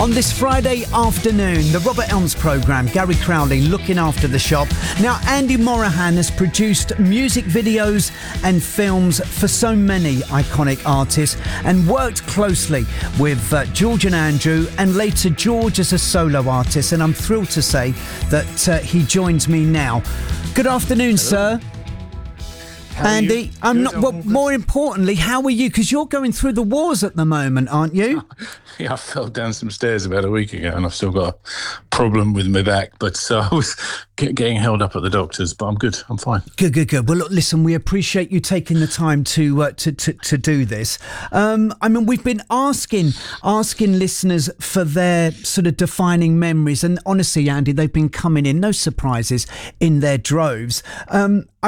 On this Friday afternoon, the Robert Elms programme, Gary Crowley looking after the shop. Now, Andy Morahan has produced music videos and films for so many iconic artists and worked closely with George and Andrew, and later George as a solo artist. And I'm thrilled to say that he joins me now. Good afternoon, sir. Andy, I'm not. Well, more importantly, how are you? Because you're going through the wars at the moment, aren't you? Yeah, I fell down some stairs about a week ago, and I've still got a problem with my back. But I was getting held up at the doctor's, but I'm good. I'm fine. Good. Well, look, listen, we appreciate you taking the time to do this. I mean, we've been asking listeners for their sort of defining memories, and honestly, Andy, they've been coming in, no surprises, in their droves.